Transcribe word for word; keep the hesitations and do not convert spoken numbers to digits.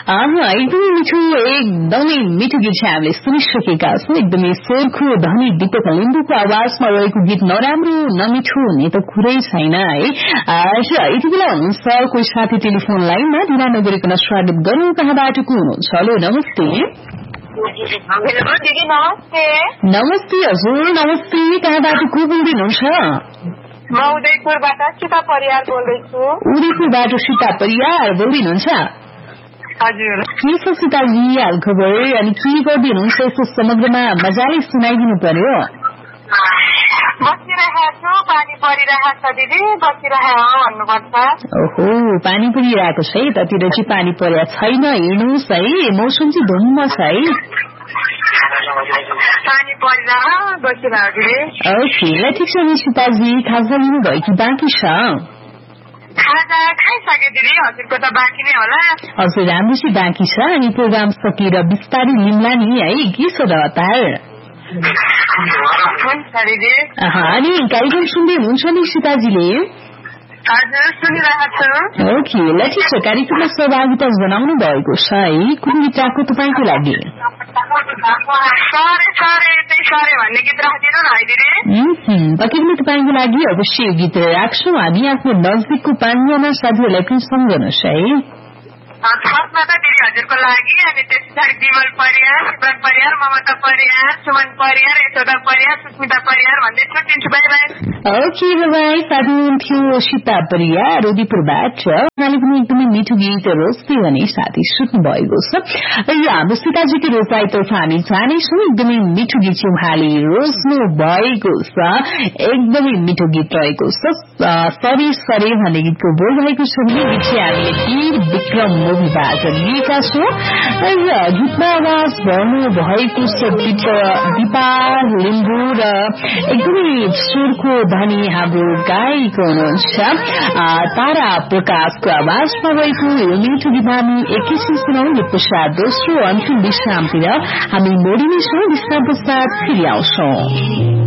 एकदमै मिठो एकदमै मिठो गीत चाहिँ हामीले सुनिसकेका छौँ। एकदमै स्वरको धनी दीपक लिम्बूको आवाजमा रहेको गीत नराम्रो नमिठो हुने त कुरै छैन है। यति बेला हुनुहुन्छ कोही साथी टेलिफोन लाइनमा, ढिला नगरिकन स्वागत गरौँ। कहाँबाट को हुनुहुन्छ? हेलो, नमस्ते। नमस्ते हजुर, नमस्ते। कहाँबाट को बोल्दैनुहुन्छ? म उदयपुरबाट सीता परियार बोल्दैछु। उदयपुरबाट सीता परियार बोल्दैनुहुन्छ? हजुर। के छ सीताजी हाल खबर? अनि के गर्दै हुनुहुन्छ? यसो समग्रमा मजाले सुनाइदिनु पर्यो। बसिरहेको छु, पानी परिरहेको छ दिदी, बसिरहेको हो भन्नुपर्छ। ओहो, पानी परिरहेको छ है? ततिर चाहिँ पानी परेको छैन, हेर्नुहोस् है, मौसम चाहिँ धुम्म छ है। पानी परिरहेको बसिरहेको दिदी। ओके, ल ठिक छ नि सीताजी, खाजा लिनुभयो कि बाँकी छ? खाजा खाइसके दिदी, हजुरको त बाँकी नै होला। हजुर, हाम्रो चाहिँ बाँकी छ। अनि प्रोग्राम सकिएर बिस्तारै लिम्ला नि है, के छ र हतार? हुन्छ दिदी। अनि कार्यक्रम सुन्दै हुनुहुन्छ नि सीताजीले? हजुर, सुनिरहेको छु। ओके, ल ठिक छ। कार्यक्रममा सहभागिता जनाउनु भएको छ है, कुन गीत राख्नु तपाईँको लागि? सरे सरे त्यही सरे भन्ने गीत राखिदिनु न है दिदी। पक्कै तपाईँको लागि अवश्य गीत राख्छौँ हामी। आफ्नो नजिकको पाँचजना साथीहरूलाई पनि सम्झनुहोस् है। फर्स्टमा त दिदी हजुरको लागि, अनि त्यस पछाडि विमल परियार, शिवराज परियार, ममता परियार, सुमन परियार, यशोदा परियार, सुस्मिता परियार भन्दै छुट्टिन्छु। By by. Okay by. साथी हुनुहुन्थ्यो सीता परियार उदयपुरबाट। उहाँले पनि एकदमै मिठो गीत रोज्दै भने साथी सुत्नु भएको छ। र यो हाम्रो सीताजीको रोजाइतर्फ हामी जानेछौँ। एकदमै मिठो गीत चाहिँ उहाँले रोज्नु भएको छ। एकदमै मिठो गीत रहेको छ। सरे सरे भन्ने गीतको बोल रहेको छ भने गीत चाहिँ हामीले वीर विक्रम मूवीबाट लिएका छौँ। र गीतमा आवाज भर्नु भएको छ दिपा लिम्बू र एकदमै स्वरको धनी हाम्रो गायक हुनुहुन्छ तारा प्रकाशको आवाजमा रहेको यो मिठो गीत हामी एकैछिन सुनौ। यो पश्चात दोस्रो अन्तिम विश्रामतिर हामी मोडिनेछौँ। विश्राम पश्चात फेरि आउँछौँ।